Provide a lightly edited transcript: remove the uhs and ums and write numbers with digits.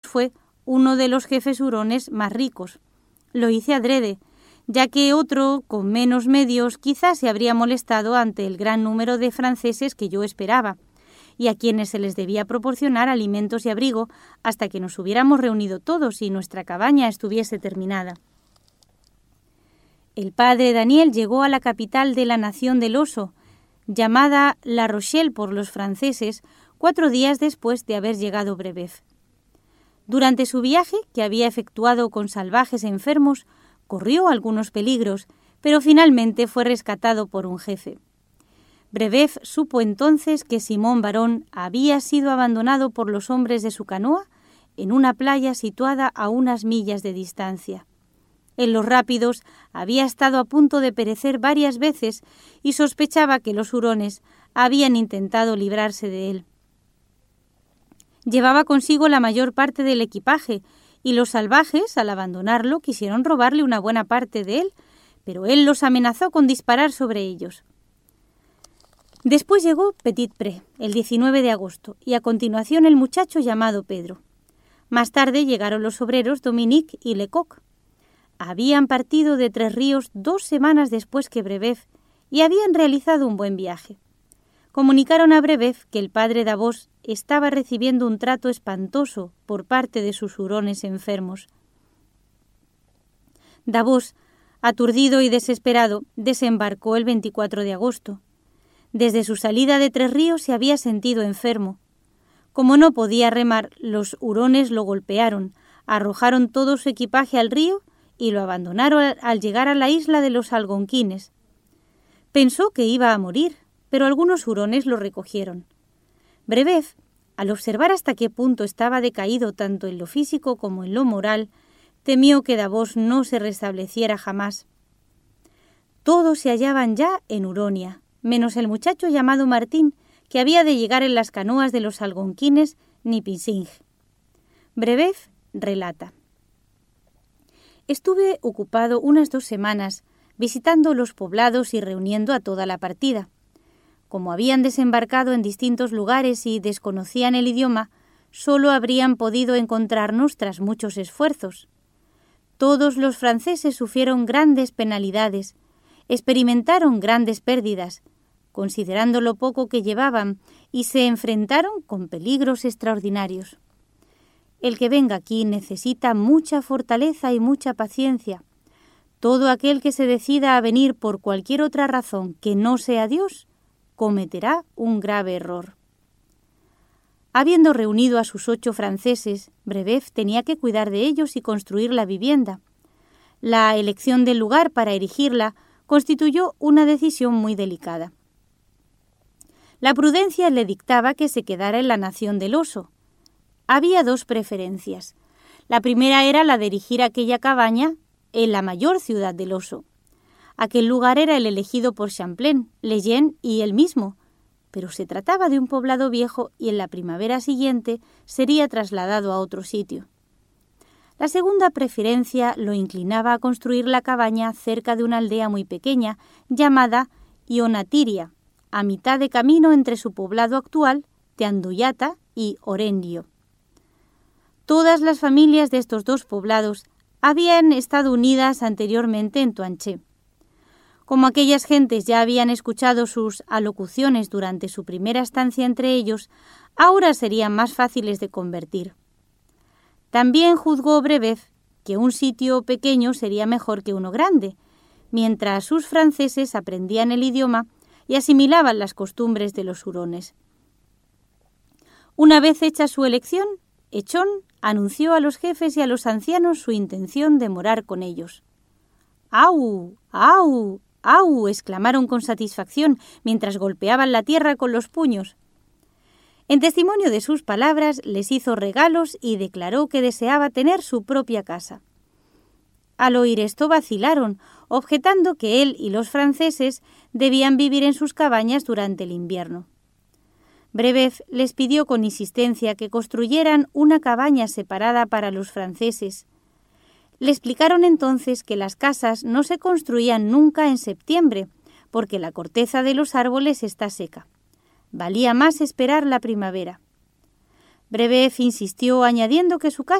fue uno de los jefes hurones más ricos. Lo hice adrede, ya que otro, con menos medios, quizás se habría molestado ante el gran número de franceses que yo esperaba, y a quienes se les debía proporcionar alimentos y abrigo hasta que nos hubiéramos reunido todos y nuestra cabaña estuviese terminada. El padre Daniel llegó a la capital de la Nación del Oso, llamada La Rochelle por los franceses, 4 días después de haber llegado Brebeuf. Durante su viaje, que había efectuado con salvajes enfermos, corrió algunos peligros, pero finalmente fue rescatado por un jefe. Brebeuf supo entonces que Simón Barón había sido abandonado por los hombres de su canoa en una playa situada a unas millas de distancia. En los rápidos había estado a punto de perecer varias veces y sospechaba que los hurones habían intentado librarse de él. Llevaba consigo la mayor parte del equipaje y los salvajes, al abandonarlo, quisieron robarle una buena parte de él, pero él los amenazó con disparar sobre ellos. Después llegó Petit-Pré, el 19 de agosto, y a continuación el muchacho llamado Pedro. Más tarde llegaron los obreros Dominique y Lecoq. Habían partido de Tres Ríos 2 semanas después que Brebeuf y habían realizado un buen viaje. Comunicaron a Brebeuf que el padre Davos estaba recibiendo un trato espantoso por parte de sus hurones enfermos. Davos, aturdido y desesperado, desembarcó el 24 de agosto. Desde su salida de Tres Ríos se había sentido enfermo. Como no podía remar, los hurones lo golpearon, arrojaron todo su equipaje al río y lo abandonaron al llegar a la isla de los Algonquines. Pensó que iba a morir, pero algunos hurones lo recogieron. Brebeuf, al observar hasta qué punto estaba decaído tanto en lo físico como en lo moral, temió que Davos no se restableciera jamás. Todos se hallaban ya en Huronia, menos el muchacho llamado Martín, que había de llegar en las canoas de los Algonquines Nipissing. Brebeuf relata: estuve ocupado unas 2 semanas visitando los poblados y reuniendo a toda la partida. Como habían desembarcado en distintos lugares y desconocían el idioma, solo habrían podido encontrarnos tras muchos esfuerzos. Todos los franceses sufrieron grandes penalidades, experimentaron grandes pérdidas, considerando lo poco que llevaban, y se enfrentaron con peligros extraordinarios. El que venga aquí necesita mucha fortaleza y mucha paciencia. Todo aquel que se decida a venir por cualquier otra razón que no sea Dios, cometerá un grave error. Habiendo reunido a sus 8 franceses, Brebeuf tenía que cuidar de ellos y construir la vivienda. La elección del lugar para erigirla constituyó una decisión muy delicada. La prudencia le dictaba que se quedara en la Nación del Oso. Había 2 preferencias. La primera era la de erigir aquella cabaña en la mayor ciudad del Oso. Aquel lugar era el elegido por Champlain, Lejeune y él mismo, pero se trataba de un poblado viejo y en la primavera siguiente sería trasladado a otro sitio. La segunda preferencia lo inclinaba a construir la cabaña cerca de una aldea muy pequeña llamada Ionatiria, a mitad de camino entre su poblado actual, Teanduyata, y Orendio. Todas las familias de estos 2 poblados habían estado unidas anteriormente en Toanché. Como aquellas gentes ya habían escuchado sus alocuciones durante su primera estancia entre ellos, ahora serían más fáciles de convertir. También juzgó Brebeuf que un sitio pequeño sería mejor que uno grande, mientras sus franceses aprendían el idioma y asimilaban las costumbres de los hurones. Una vez hecha su elección, Echón anunció a los jefes y a los ancianos su intención de morar con ellos. ¡Au! ¡Au! ¡Au!, exclamaron con satisfacción mientras golpeaban la tierra con los puños. En testimonio de sus palabras, les hizo regalos y declaró que deseaba tener su propia casa. Al oír esto vacilaron, objetando que él y los franceses debían vivir en sus cabañas durante el invierno. Brebeuf les pidió con insistencia que construyeran una cabaña separada para los franceses. Le explicaron entonces que las casas no se construían nunca en septiembre, porque la corteza de los árboles está seca. Valía más esperar la primavera. Brebeuf insistió añadiendo que su casa